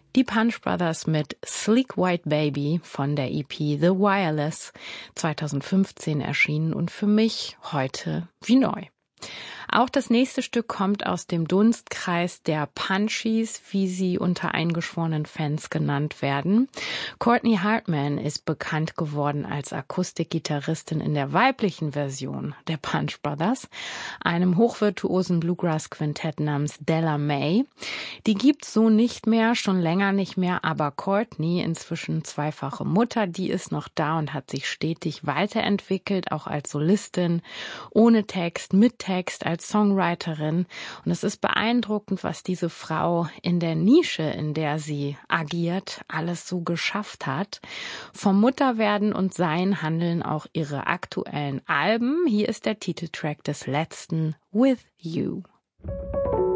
Die Punch Brothers mit Sleek White Baby von der EP The Wireless, 2015 erschienen und für mich heute wie neu. Auch das nächste Stück kommt aus dem Dunstkreis der Punchies, wie sie unter eingeschworenen Fans genannt werden. Courtney Hartman ist bekannt geworden als Akustikgitarristin in der weiblichen Version der Punch Brothers, einem hochvirtuosen Bluegrass-Quintett namens Della Mae. Die gibt's so nicht mehr, schon länger nicht mehr, aber Courtney, inzwischen zweifache Mutter, die ist noch da und hat sich stetig weiterentwickelt, auch als Solistin, ohne Text, mit Text, als Songwriterin. Und es ist beeindruckend, was diese Frau in der Nische, in der sie agiert, alles so geschafft hat. Vom Mutterwerden und Sein handeln auch ihre aktuellen Alben. Hier ist der Titeltrack des letzten, With You.